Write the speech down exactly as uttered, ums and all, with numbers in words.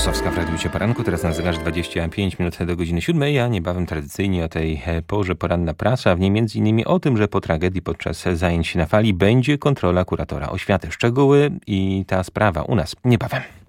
Nosowska w Radiu Poranku, teraz na zegarze dwadzieścia pięć minut do godziny siódmej, a niebawem tradycyjnie o tej porze poranna prasa, w niej między innymi o tym, że po tragedii podczas zajęć na fali będzie kontrola kuratora oświaty. Szczegóły i ta sprawa u nas niebawem.